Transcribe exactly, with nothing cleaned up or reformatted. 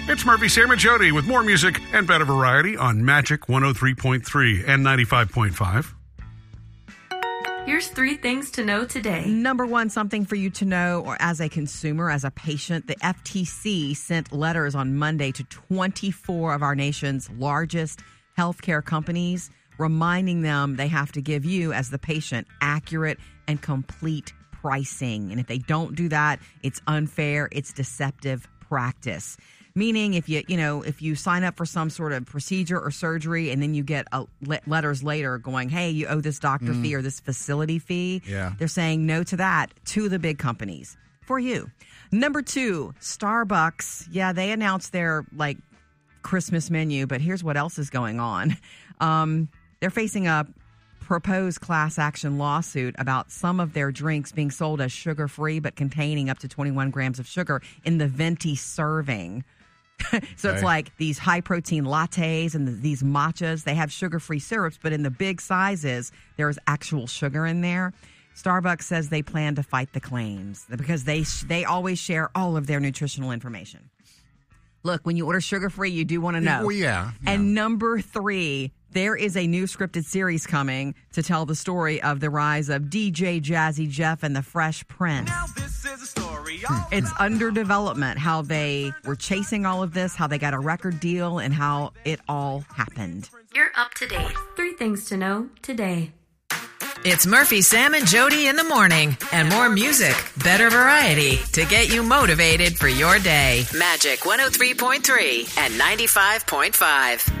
It's Murphy, Sam, and Jody with more music and better variety on Magic one oh three point three and ninety-five point five. Here's three things to know today. Number one, something for you to know, or as a consumer, as a patient, the F T C sent letters on Monday to twenty-four of our nation's largest healthcare companies, reminding them they have to give you, as the patient, accurate and complete pricing. And if they don't do that, it's unfair, it's deceptive practice. Meaning if you, you know, if you sign up for some sort of procedure or surgery and then you get a, le- letters later going, hey, you owe this doctor mm. fee or this facility fee. Yeah. They're saying no to that to the big companies for you. Number two, Starbucks. Yeah, they announced their like Christmas menu, but here's what else is going on. Um, they're facing a proposed class action lawsuit about some of their drinks being sold as sugar-free but containing up to twenty-one grams of sugar in the venti serving. So okay. It's like these high-protein lattes and the, these matchas. They have sugar-free syrups, but in the big sizes, there is actual sugar in there. Starbucks says they plan to fight the claims because they they always share all of their nutritional information. Look, when you order sugar-free, you do want to know. Well, yeah, yeah. And number three, there is a new scripted series coming to tell the story of the rise of D J Jazzy Jeff and the Fresh Prince. Now this is a story. It's under development, how they were chasing all of this, how they got a record deal, and how it all happened. You're up to date. Three things to know today. It's Murphy, Sam, and Jody in the morning. And more music, better variety to get you motivated for your day. Magic one oh three point three and ninety-five point five.